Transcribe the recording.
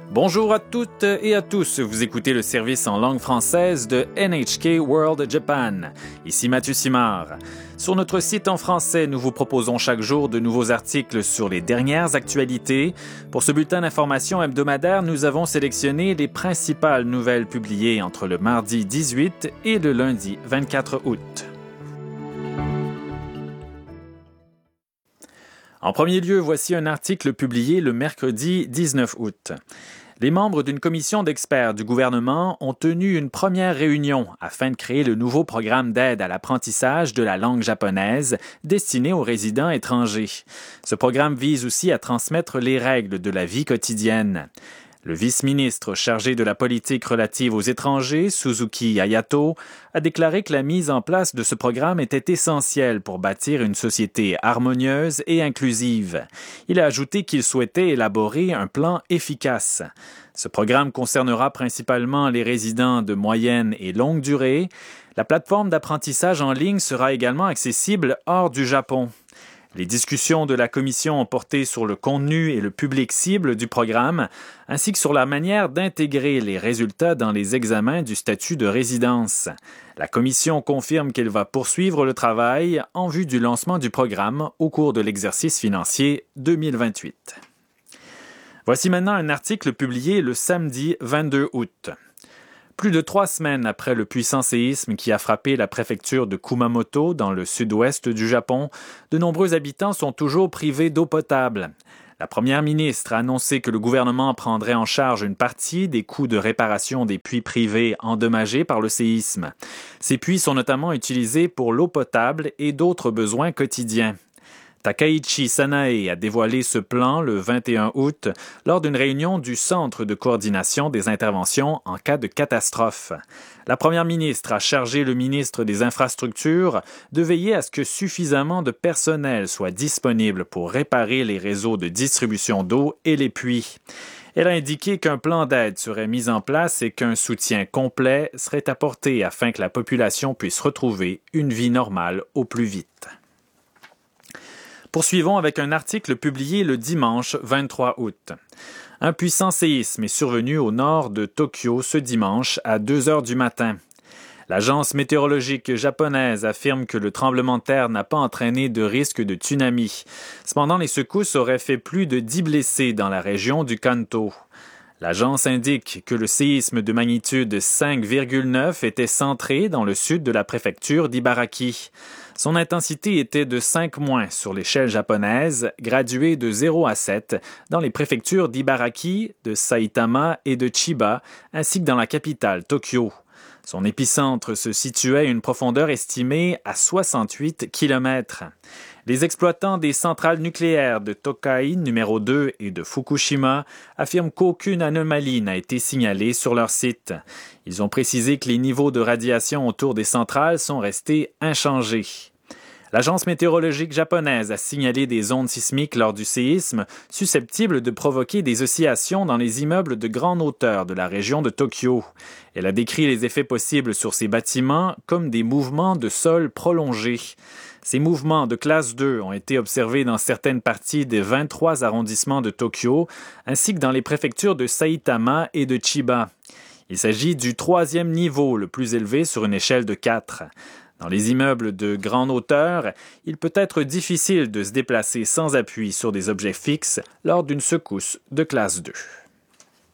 Bonjour à toutes et à tous, vous écoutez le service en langue française de NHK World Japan. Ici Mathieu Simard. Sur notre site en français, nous vous proposons chaque jour de nouveaux articles sur les dernières actualités. Pour ce bulletin d'information hebdomadaire, nous avons sélectionné les principales nouvelles publiées entre le mardi 18 et le lundi 24 août. En premier lieu, voici un article publié le mercredi 19 août. Les membres d'une commission d'experts du gouvernement ont tenu une première réunion afin de créer le nouveau programme d'aide à l'apprentissage de la langue japonaise destiné aux résidents étrangers. Ce programme vise aussi à transmettre les règles de la vie quotidienne. Le vice-ministre chargé de la politique relative aux étrangers, Suzuki Hayato, a déclaré que la mise en place de ce programme était essentielle pour bâtir une société harmonieuse et inclusive. Il a ajouté qu'il souhaitait élaborer un plan efficace. Ce programme concernera principalement les résidents de moyenne et longue durée. La plateforme d'apprentissage en ligne sera également accessible hors du Japon. Les discussions de la commission ont porté sur le contenu et le public cible du programme, ainsi que sur la manière d'intégrer les résultats dans les examens du statut de résidence. La commission confirme qu'elle va poursuivre le travail en vue du lancement du programme au cours de l'exercice financier 2028. Voici maintenant un article publié le samedi 22 août. Plus de 3 semaines après le puissant séisme qui a frappé la préfecture de Kumamoto dans le sud-ouest du Japon, de nombreux habitants sont toujours privés d'eau potable. La première ministre a annoncé que le gouvernement prendrait en charge une partie des coûts de réparation des puits privés endommagés par le séisme. Ces puits sont notamment utilisés pour l'eau potable et d'autres besoins quotidiens. Takaichi Sanae a dévoilé ce plan le 21 août lors d'une réunion du Centre de coordination des interventions en cas de catastrophe. La première ministre a chargé le ministre des Infrastructures de veiller à ce que suffisamment de personnel soit disponible pour réparer les réseaux de distribution d'eau et les puits. Elle a indiqué qu'un plan d'aide serait mis en place et qu'un soutien complet serait apporté afin que la population puisse retrouver une vie normale au plus vite. Poursuivons avec un article publié le dimanche 23 août. Un puissant séisme est survenu au nord de Tokyo ce dimanche à 2 heures du matin. L'agence météorologique japonaise affirme que le tremblement de terre n'a pas entraîné de risque de tsunami. Cependant, les secousses auraient fait plus de 10 blessés dans la région du Kanto. L'agence indique que le séisme de magnitude 5,9 était centré dans le sud de la préfecture d'Ibaraki. Son intensité était de 5- sur l'échelle japonaise, graduée de 0 à 7 dans les préfectures d'Ibaraki, de Saitama et de Chiba, ainsi que dans la capitale, Tokyo. Son épicentre se situait à une profondeur estimée à 68 km. Les exploitants des centrales nucléaires de Tokai numéro 2 et de Fukushima affirment qu'aucune anomalie n'a été signalée sur leur site. Ils ont précisé que les niveaux de radiation autour des centrales sont restés inchangés. L'agence météorologique japonaise a signalé des ondes sismiques lors du séisme susceptibles de provoquer des oscillations dans les immeubles de grande hauteur de la région de Tokyo. Elle a décrit les effets possibles sur ces bâtiments comme des mouvements de sol prolongés. Ces mouvements de classe 2 ont été observés dans certaines parties des 23 arrondissements de Tokyo, ainsi que dans les préfectures de Saitama et de Chiba. Il s'agit du 3e niveau le plus élevé sur une échelle de 4. Dans les immeubles de grande hauteur, il peut être difficile de se déplacer sans appui sur des objets fixes lors d'une secousse de classe 2.